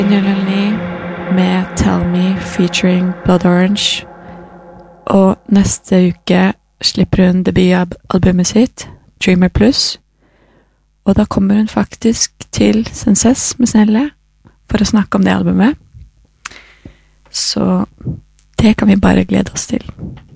009 med Tell Me featuring Blood Orange. Og neste uke slipper hun debutalbumet sitt, Dreamer Plus. Og da kommer hun faktisk til Senses med Snelle for å snakke om det albumet. Så det kan vi bare glede oss til.